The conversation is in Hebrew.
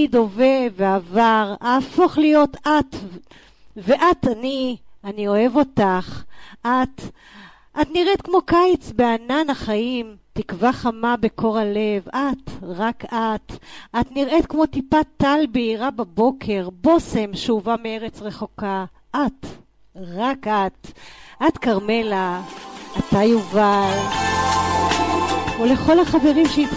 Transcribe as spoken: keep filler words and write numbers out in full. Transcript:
עתיד, הווה ועבר, אהפוך להיות את, ואת אני, אני אוהב אותך. את, את נראית כמו קיץ בענן החיים, תקווה חמה בקור הלב. את, רק את. את נראית כמו טיפת טל בהירה בבוקר, בוסם שהובא מארץ רחוקה. את, רק את. את קרמלה, אתה יובל. ולכל החברים שאיתך